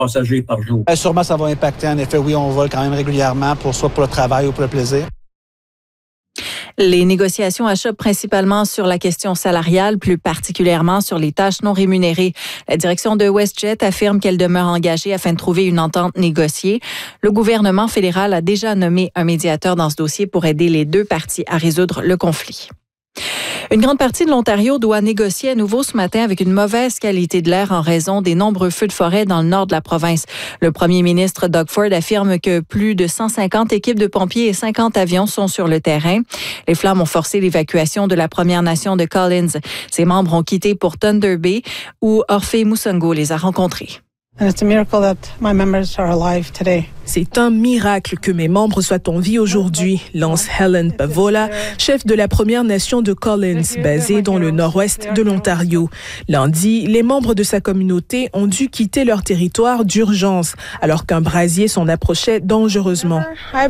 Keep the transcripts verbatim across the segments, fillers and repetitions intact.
passagers par jour. Euh, sûrement, ça va impacter. En effet, oui, on vole quand même régulièrement, pour soit pour le travail ou pour le plaisir. Les négociations achoppent principalement sur la question salariale, plus particulièrement sur les tâches non rémunérées. La direction de WestJet affirme qu'elle demeure engagée afin de trouver une entente négociée. Le gouvernement fédéral a déjà nommé un médiateur dans ce dossier pour aider les deux parties à résoudre le conflit. Une grande partie de l'Ontario doit négocier à nouveau ce matin avec une mauvaise qualité de l'air en raison des nombreux feux de forêt dans le nord de la province. Le premier ministre Doug Ford affirme que plus de cent cinquante équipes de pompiers et cinquante avions sont sur le terrain. Les flammes ont forcé l'évacuation de la Première Nation de Collins. Ses membres ont quitté pour Thunder Bay où Orphée Musungu les a rencontrés. And it's a miracle that my members are alive today. C'est un miracle que mes membres soient en vie aujourd'hui, lance Helen Pavola, chef de la Première Nation de Collins, basée dans le nord-ouest de l'Ontario. Lundi, les membres de sa communauté ont dû quitter leur territoire d'urgence, alors qu'un brasier s'en approchait dangereusement.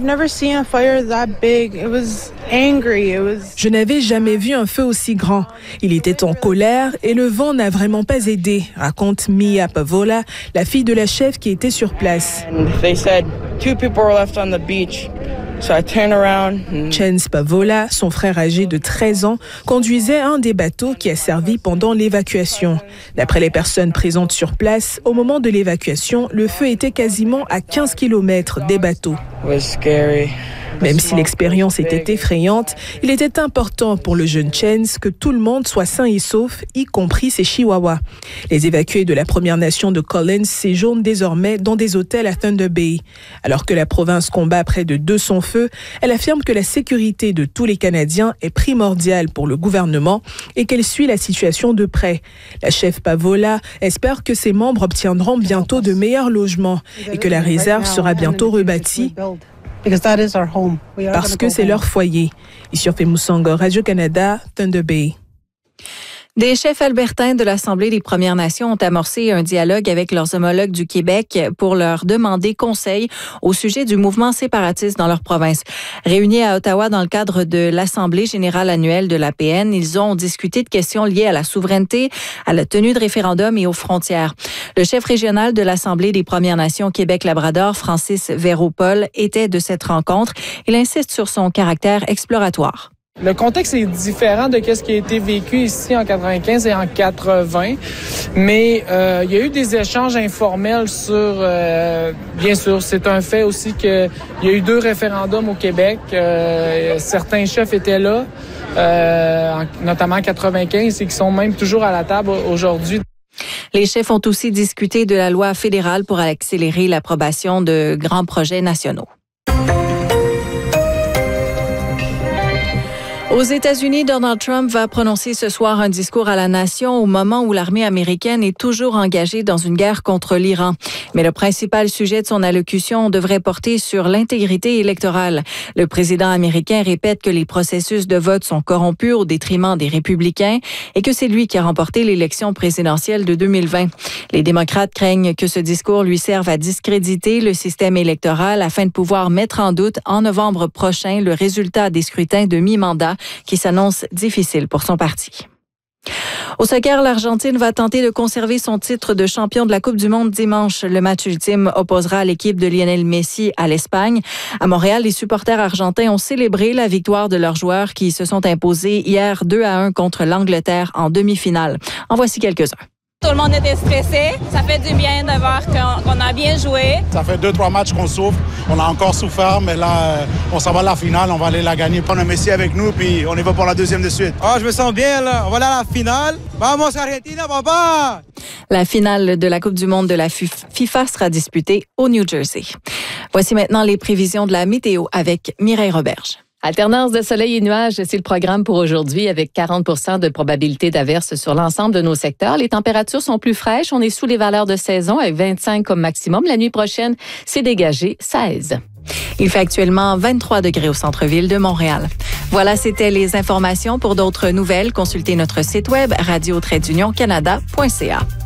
Je n'avais jamais vu un feu aussi grand. Il était en colère et le vent n'a vraiment pas aidé, raconte Mia Pavola, la fille de la chef qui était sur place. Two people were left on the beach. So I turned around. And... Chance Pavola, son frère âgé de treize ans, conduisait un des bateaux qui a servi pendant l'évacuation. D'après les personnes présentes sur place, au moment de l'évacuation, le feu était quasiment à quinze kilomètres des bateaux. It was scary. Même si l'expérience était effrayante, il était important pour le jeune Chance que tout le monde soit sain et sauf, y compris ses chihuahuas. Les évacués de la Première Nation de Collins séjournent désormais dans des hôtels à Thunder Bay. Alors que la province combat près de deux cents feux, elle affirme que la sécurité de tous les Canadiens est primordiale pour le gouvernement et qu'elle suit la situation de près. La chef Pavola espère que ses membres obtiendront bientôt de meilleurs logements et que la réserve sera bientôt rebâtie. Parce que c'est leur foyer. Ici, on fait Musungu, Radio-Canada, Thunder Bay. Des chefs albertains de l'Assemblée des Premières Nations ont amorcé un dialogue avec leurs homologues du Québec pour leur demander conseil au sujet du mouvement séparatiste dans leur province. Réunis à Ottawa dans le cadre de l'Assemblée générale annuelle de l'A P N, ils ont discuté de questions liées à la souveraineté, à la tenue de référendums et aux frontières. Le chef régional de l'Assemblée des Premières Nations Québec-Labrador, Francis Véro-Paul, était de cette rencontre. Il insiste sur son caractère exploratoire. Le contexte est différent de ce qui a été vécu ici en quatre-vingt-quinze et en quatre-vingts, mais euh, il y a eu des échanges informels sur, euh, bien sûr, c'est un fait aussi qu'il y a eu deux référendums au Québec. Euh, certains chefs étaient là, euh, notamment en quatre-vingt-quinze, et qui sont même toujours à la table aujourd'hui. Les chefs ont aussi discuté de la loi fédérale pour accélérer l'approbation de grands projets nationaux. Aux États-Unis, Donald Trump va prononcer ce soir un discours à la nation au moment où l'armée américaine est toujours engagée dans une guerre contre l'Iran. Mais le principal sujet de son allocution devrait porter sur l'intégrité électorale. Le président américain répète que les processus de vote sont corrompus au détriment des républicains et que c'est lui qui a remporté l'élection présidentielle de deux mille vingt. Les démocrates craignent que ce discours lui serve à discréditer le système électoral afin de pouvoir mettre en doute en novembre prochain le résultat des scrutins de mi-mandat qui s'annonce difficile pour son parti. Au soccer, l'Argentine va tenter de conserver son titre de champion de la Coupe du Monde dimanche. Le match ultime opposera l'équipe de Lionel Messi à l'Espagne. À Montréal, les supporters argentins ont célébré la victoire de leurs joueurs qui se sont imposés hier deux à un contre l'Angleterre en demi-finale. En voici quelques-uns. Tout le monde était stressé. Ça fait du bien de voir qu'on, qu'on a bien joué. Ça fait deux, trois matchs qu'on souffre. On a encore souffert, mais là, on s'en va à la finale. On va aller la gagner. On a Messi avec nous, puis on y va pour la deuxième de suite. Ah, je me sens bien, là. On va aller à la finale. Vamos, Argentina, papa! La finale de la Coupe du monde de la FIFA sera disputée au New Jersey. Voici maintenant les prévisions de la météo avec Mireille Roberge. Alternance de soleil et nuages, c'est le programme pour aujourd'hui avec quarante pour cent de probabilité d'averse sur l'ensemble de nos secteurs. Les températures sont plus fraîches. On est sous les valeurs de saison avec vingt-cinq comme maximum. La nuit prochaine, c'est dégagé seize. Il fait actuellement vingt-trois degrés au centre-ville de Montréal. Voilà, c'était les informations. Pour d'autres nouvelles, consultez notre site web radio tiret d'union canada point c a.